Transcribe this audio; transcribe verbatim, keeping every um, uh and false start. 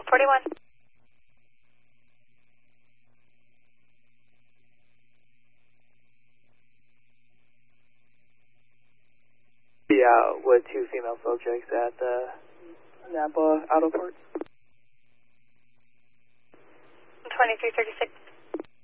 forty-one. Be out with two female subjects at the Napa Auto Port. twenty-three thirty-six.